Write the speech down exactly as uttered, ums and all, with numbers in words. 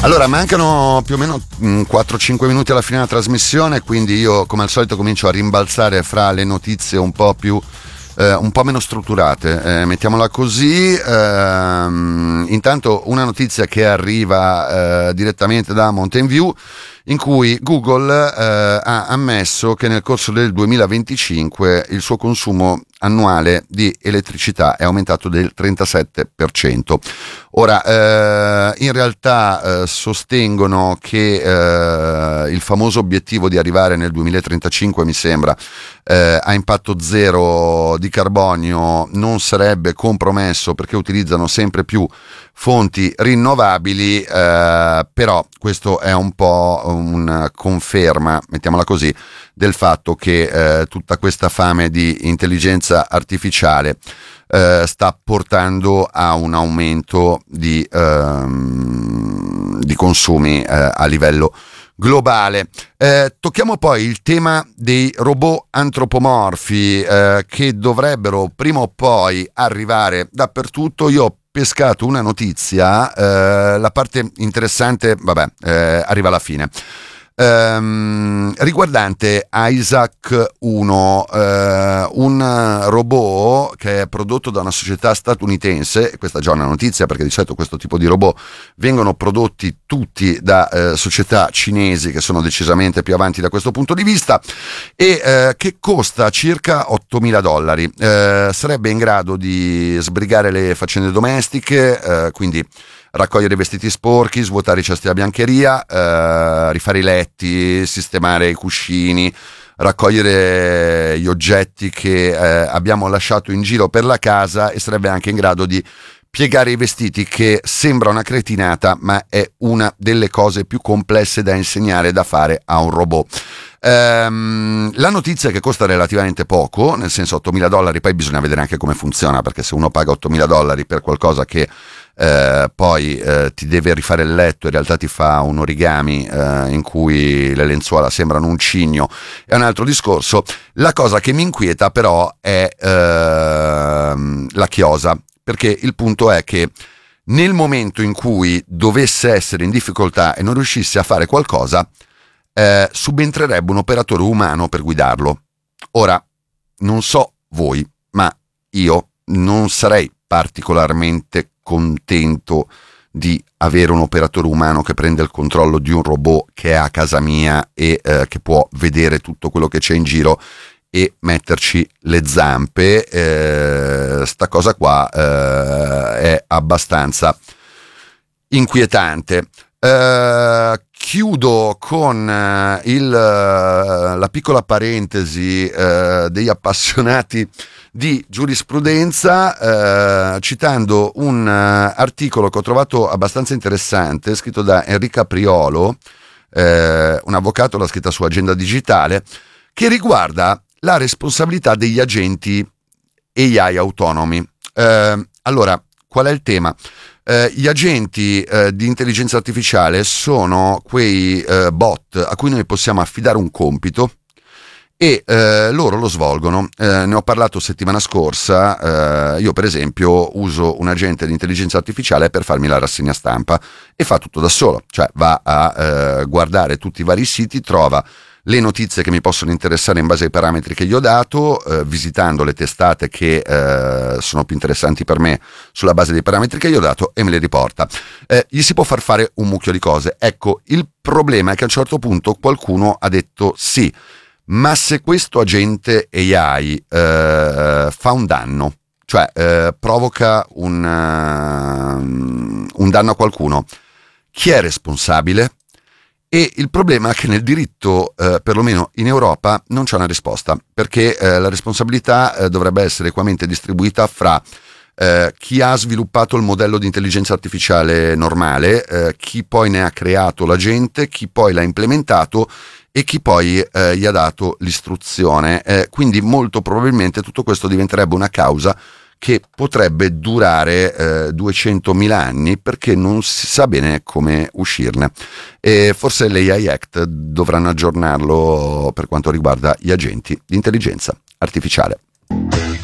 Allora, mancano più o meno mh, quattro cinque minuti alla fine della trasmissione, quindi io come al solito comincio a rimbalzare fra le notizie un po' più eh, un po' meno strutturate, eh, mettiamola così. Ehm, intanto una notizia che arriva eh, direttamente da Mountain View, in cui Google eh, ha ammesso che nel corso del duemilaventicinque il suo consumo annuale di elettricità è aumentato del trentasette per cento. Ora, eh, in realtà eh, sostengono che eh, il famoso obiettivo di arrivare nel duemilatrentacinque, mi sembra, eh, a impatto zero di carbonio non sarebbe compromesso perché utilizzano sempre più fonti rinnovabili, eh, però questo è un po' una conferma, mettiamola così, del fatto che eh, tutta questa fame di intelligenza artificiale eh, sta portando a un aumento di, ehm, di consumi eh, a livello globale. Eh, tocchiamo poi il tema dei robot antropomorfi eh, che dovrebbero prima o poi arrivare dappertutto. Io ho pescato una notizia, eh, la parte interessante, vabbè, eh, arriva alla fine. Um, riguardante Isaac uno, uh, un robot che è prodotto da una società statunitense. Questa è già una notizia perché di solito questo tipo di robot vengono prodotti tutti da uh, società cinesi che sono decisamente più avanti da questo punto di vista, e uh, che costa circa ottomila dollari. Uh, sarebbe in grado di sbrigare le faccende domestiche, uh, quindi raccogliere i vestiti sporchi, svuotare i cesti da biancheria, eh, rifare i letti, sistemare i cuscini, raccogliere gli oggetti che eh, abbiamo lasciato in giro per la casa, e sarebbe anche in grado di piegare i vestiti, che sembra una cretinata ma è una delle cose più complesse da insegnare, da fare a un robot. Ehm, la notizia è che costa relativamente poco, nel senso ottomila dollari, poi bisogna vedere anche come funziona, perché se uno paga ottomila dollari per qualcosa che eh, poi eh, ti deve rifare il letto, in realtà ti fa un origami eh, in cui le lenzuola sembrano un cigno, è un altro discorso. La cosa che mi inquieta però è ehm, la chiosa, perché il punto è che nel momento in cui dovesse essere in difficoltà e non riuscisse a fare qualcosa, eh, subentrerebbe un operatore umano per guidarlo. Ora, non so voi, ma io non sarei particolarmente contento di avere un operatore umano che prende il controllo di un robot che è a casa mia e eh, che può vedere tutto quello che c'è in giro e metterci le zampe. Eh, sta cosa qua eh, è abbastanza inquietante. Eh, chiudo con eh, il, la piccola parentesi eh, degli appassionati di giurisprudenza, eh, citando un uh, articolo che ho trovato abbastanza interessante, scritto da Enrica Priolo, eh, un avvocato, l'ha scritta su Agenda Digitale, che riguarda la responsabilità degli agenti A I autonomi. Eh, allora, qual è il tema? Eh, gli agenti eh, di intelligenza artificiale sono quei eh, bot a cui noi possiamo affidare un compito e eh, loro lo svolgono. Eh, ne ho parlato settimana scorsa. Eh, io per esempio uso un agente di intelligenza artificiale per farmi la rassegna stampa e fa tutto da solo, cioè va a eh, guardare tutti i vari siti, trova le notizie che mi possono interessare in base ai parametri che gli ho dato, eh, visitando le testate che eh, sono più interessanti per me sulla base dei parametri che gli ho dato, e me le riporta. Eh, gli si può far fare un mucchio di cose. Ecco, il problema è che a un certo punto qualcuno ha detto sì, ma se questo agente A I eh, fa un danno, cioè eh, provoca un, uh, un danno a qualcuno, chi è responsabile? E il problema è che nel diritto, eh, perlomeno in Europa, non c'è una risposta, perché eh, la responsabilità eh, dovrebbe essere equamente distribuita fra eh, chi ha sviluppato il modello di intelligenza artificiale normale, eh, chi poi ne ha creato l'agente, chi poi l'ha implementato e chi poi eh, gli ha dato l'istruzione. Eh, quindi molto probabilmente tutto questo diventerebbe una causa che potrebbe durare eh, duecentomila anni, perché non si sa bene come uscirne. E forse l'A I Act dovranno aggiornarlo per quanto riguarda gli agenti di intelligenza artificiale.